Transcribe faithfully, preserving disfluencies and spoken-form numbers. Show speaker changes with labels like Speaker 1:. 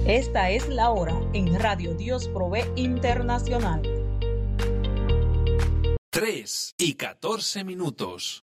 Speaker 1: Esta es la hora en Radio Dios Provee Internacional.
Speaker 2: tres y catorce minutos.